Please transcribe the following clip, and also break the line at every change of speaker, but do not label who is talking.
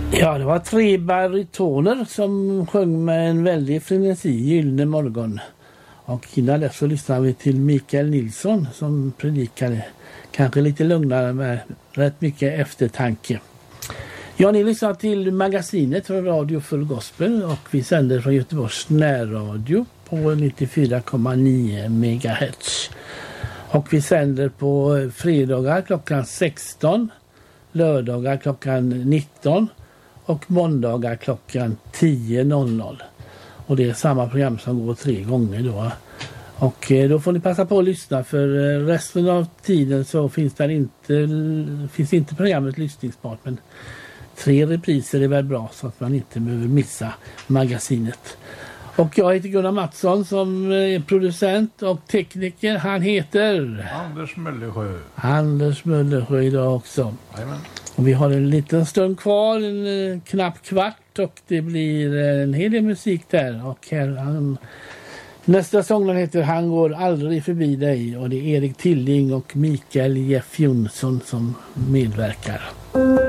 Ja, det var 3 barytoner som sjöng med en väldig frenesi, Gyllene morgon. Och innan dess så lyssnade vi till Mikael Nilsson som predikade, kanske lite lugnare med rätt mycket eftertanke. Ja, ni lyssnar till magasinet från Radio Full Gospel och vi sänder från Göteborgs närradio på 94,9 MHz. Och vi sänder på fredagar klockan 16, lördagar klockan 19 och måndagar klockan 10.00. Och det är samma program som går 3 gånger då. Och då får ni passa på att lyssna, för resten av tiden så finns inte programmet lyssningsbart, men 3 repriser är väl bra så att man inte behöver missa magasinet. Och jag heter Gunnar Mattsson som är producent och tekniker. Han heter
Anders Möllersjö.
Anders Möllersjö idag också.
Amen.
Och vi har en liten stund kvar, en knapp kvart, och det blir en hel del musik där. Och nästa sång heter Han går aldrig förbi dig, och det är Erik Tilling och Mikael Jeff Jonsson som medverkar.